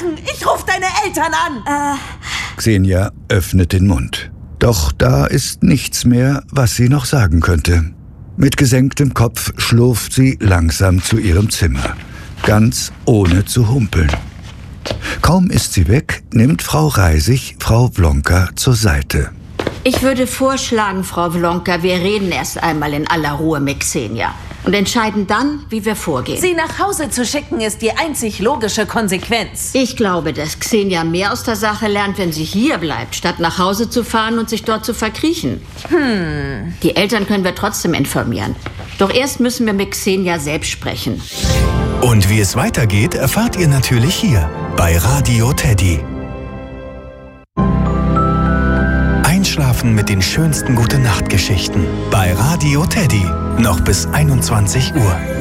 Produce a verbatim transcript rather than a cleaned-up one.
machen. Ich rufe deine Eltern an. Äh. Xenia öffnet den Mund. Doch da ist nichts mehr, was sie noch sagen könnte. Mit gesenktem Kopf schlurft sie langsam zu ihrem Zimmer. Ganz ohne zu humpeln. Kaum ist sie weg, nimmt Frau Reisig Frau Wlonka zur Seite. Ich würde vorschlagen, Frau Wlonka, wir reden erst einmal in aller Ruhe mit Xenia und entscheiden dann, wie wir vorgehen. Sie nach Hause zu schicken, ist die einzig logische Konsequenz. Ich glaube, dass Xenia mehr aus der Sache lernt, wenn sie hier bleibt, statt nach Hause zu fahren und sich dort zu verkriechen. Hm. Die Eltern können wir trotzdem informieren. Doch erst müssen wir mit Xenia selbst sprechen. Und wie es weitergeht, erfahrt ihr natürlich hier bei Radio Teddy. Einschlafen mit den schönsten Gute-Nacht-Geschichten bei Radio Teddy. Noch bis einundzwanzig Uhr.